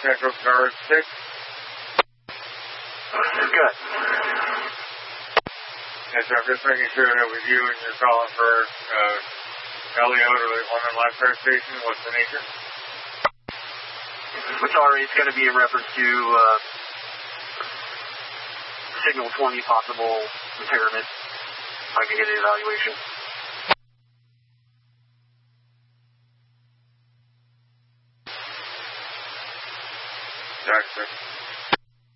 Central Guard 6. Good. Yes, I'm just making sure that with you and you're calling for Elliot or the one on Lifeguard Station. What's the nature? Sorry, it's going to be in reference to signal 20 possible impairment. I can get an evaluation. Jackson.